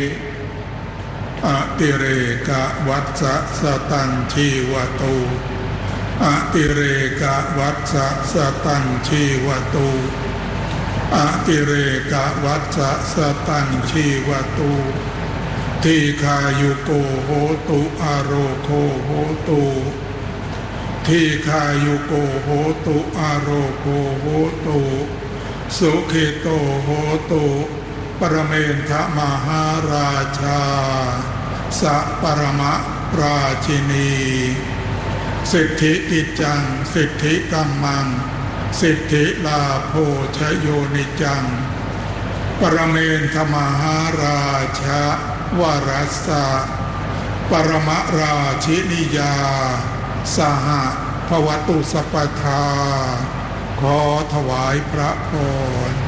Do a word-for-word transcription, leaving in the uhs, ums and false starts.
อติเรกวัฏสะสตังชีวตุอติเรกวัฏสะสตังชีวตุอติเรกวัฏสะสตังชีวตุทีฆายุโกโหตุอโรโคโหตุทีฆายุโกโหตุอโรโคโหตุสุขิโตโหตุปรเมนทมหาราชาสัปรมราชินีสิทธิกิจจังสิทธิกัมมังสิทธิลาโภชโยนิจังปรเมนทมหาราชาวรัสสะปรมราชินิยาสหภวตุสัพพทาขอถวายพระพร